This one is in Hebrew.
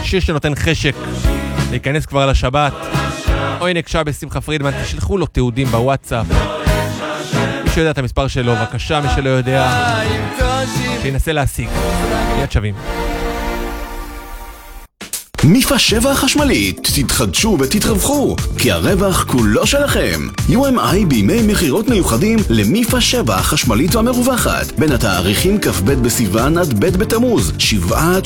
שיר שנותן חשק להיכנס כבר לשבת. או הנה קשה בשמחה פרידמן, תשלחו לו תיעודים בוואטסאפ. מי שיודע את המספר שלו, בבקשה, מי שלא יודע, שינסה להשיג. יד שווים. מיפה 7 החשמלית, תתחדשו ותתרווחו, כי הרווח כולו שלכם. UMI בימי מחירות מיוחדים למיפה 7 החשמלית והמרווחת, בין התאריכים כ"ב בסיוון עד ב' בתמוז, 7